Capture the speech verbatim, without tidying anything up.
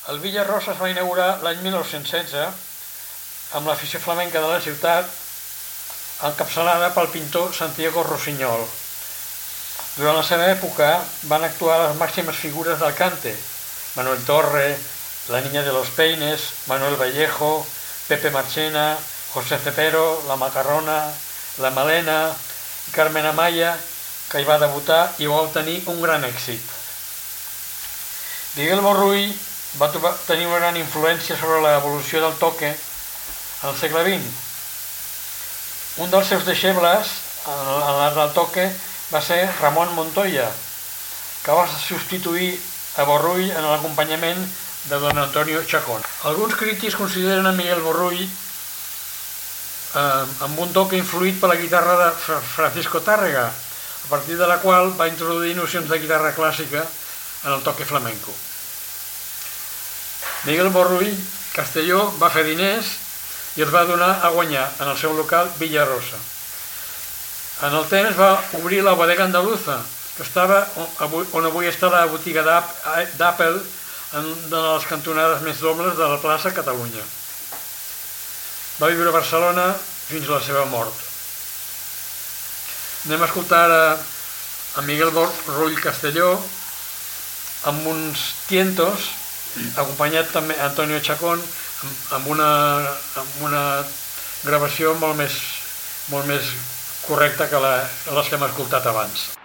El Villa Rosa es va inaugurar l'any mil nou-cents setze amb l'afició flamenca de la ciutat, encapçalada pel pintor Santiago Rossinyol. Durant la seva època van actuar les màximes figures del cante: Manuel Torre, la Niña de los Peines, Manuel Vallejo, Pepe Marchena, José Cepero, la Macarrona, la Malena, Carmen Amaya, que hi va debutar i va obtenir un gran èxit. Miguel Borrull va tenir una gran influència sobre l'evolució del toque en el segle vint. Un dels seus deixebles en l'art del toque va ser Ramon Montoya, que va substituir a Borrull en l'acompanyament de don Antonio Chacón. Alguns crítics consideren a Miguel Borrull eh, amb un toque influït per la guitarra de Francisco Tárrega, a partir de la qual va introduir nocions de guitarra clàssica en el toque flamenco. Miguel Borrull Castelló va fer diners i els va donar a guanyar en el seu local Villa Rosa. En el temps va obrir la bodega andaluza, que estava on avui està la botiga d'Apple, en una de les cantonades més dobles de la plaça Catalunya. Va viure a Barcelona fins a la seva mort. Anem a escoltar ara a Miguel Borrull Castelló amb uns tientos, acompanyat també Antonio Chacón, amb una, amb una gravació molt més, molt més correcta que la, les que hem escoltat abans.